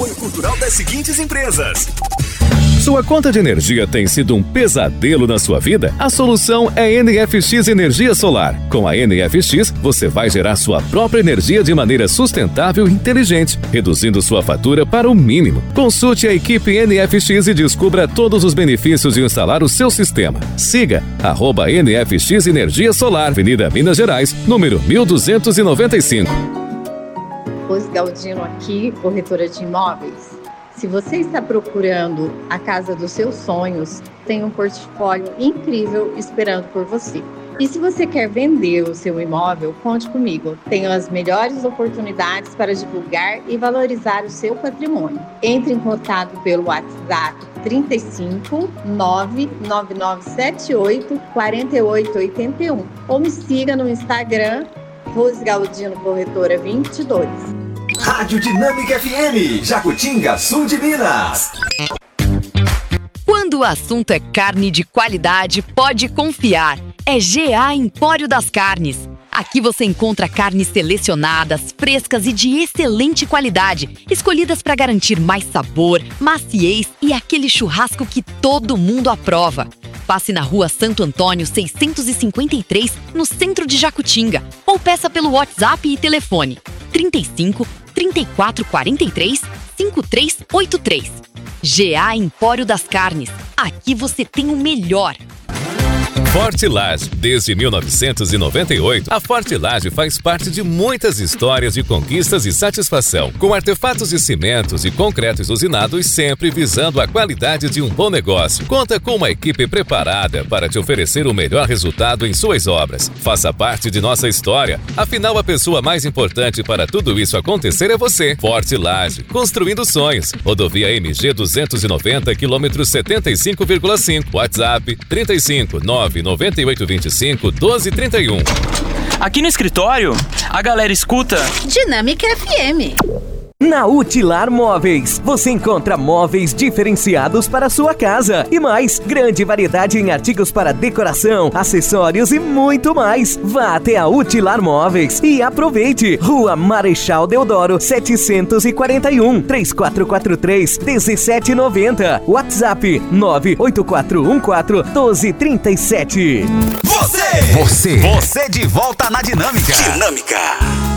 apoio cultural das seguintes empresas. Sua conta de energia tem sido um pesadelo na sua vida? A solução é NFX Energia Solar. Com a NFX, você vai gerar sua própria energia de maneira sustentável e inteligente, reduzindo sua fatura para o mínimo. Consulte a equipe NFX e descubra todos os benefícios de instalar o seu sistema. Siga @NFX Energia Solar, Avenida Minas Gerais, número 1295. Rose Galdino aqui, corretora de imóveis. Se você está procurando a casa dos seus sonhos, tem um portfólio incrível esperando por você. E se você quer vender o seu imóvel, conte comigo. Tenho as melhores oportunidades para divulgar e valorizar o seu patrimônio. Entre em contato pelo WhatsApp 35 99978 4881 ou me siga no Instagram Rose Galdino Corretora 22. Rádio Dinâmica FM, Jacutinga, sul de Minas. Quando o assunto é carne de qualidade, pode confiar. É GA Empório das Carnes. Aqui você encontra carnes selecionadas, frescas e de excelente qualidade, escolhidas para garantir mais sabor, maciez e aquele churrasco que todo mundo aprova. Passe na Rua Santo Antônio 653, no centro de Jacutinga, ou peça pelo WhatsApp e telefone 35 34 43 5383. GA Empório das Carnes. Aqui você tem o melhor. Forte-Laje. Desde 1998, a Forte-Laje faz parte de muitas histórias de conquistas e satisfação, com artefatos de cimentos e concretos usinados, sempre visando a qualidade de um bom negócio. Conta com uma equipe preparada para te oferecer o melhor resultado em suas obras. Faça parte de nossa história, afinal a pessoa mais importante para tudo isso acontecer é você. Forte-Laje, construindo sonhos. Rodovia MG 290, quilômetro 75,5. WhatsApp 35 99825 1231. Aqui no escritório, a galera escuta Dinâmica FM. Na Utilar Móveis, você encontra móveis diferenciados para a sua casa e mais, grande variedade em artigos para decoração, acessórios e muito mais. Vá até a Utilar Móveis e aproveite. Rua Marechal Deodoro 741, 3443-1790. WhatsApp 98414-1237. Você de volta na Dinâmica. Dinâmica.